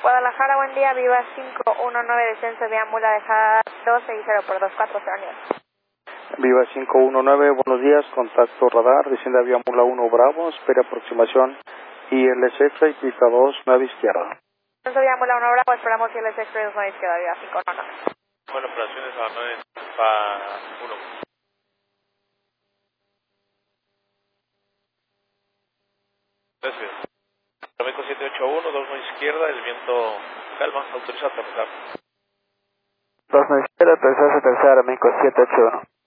Guadalajara, buen día, Viva 519, descenso vía mula, dejada 260 por 24 Viva 519, buenos días, contacto radar, desciende a vía mula 1 Bravo, espera aproximación ILS y pista 2, 9 izquierda. Descenso vía mula 1 Bravo, esperamos ILS Express 9 izquierda, Viva 519. Bueno, operaciones a 9 para 1. Gracias. Flamenco 781, 2 izquierda, el viento calma, autoriza a aterrizar. 2 izquierda, tercera, Flamenco 781.